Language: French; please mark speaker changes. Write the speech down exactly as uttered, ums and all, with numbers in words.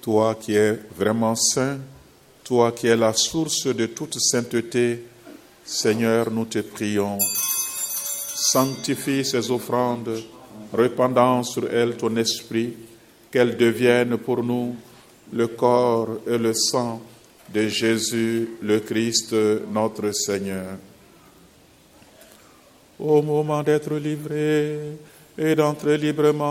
Speaker 1: toi qui es vraiment saint, toi qui es la source de toute sainteté, Seigneur, nous te prions. Sanctifie ces offrandes, répandant sur elles ton esprit, qu'elles deviennent pour nous le corps et le sang de Jésus, le Christ, notre Seigneur. Au moment d'être livré et d'entrer librement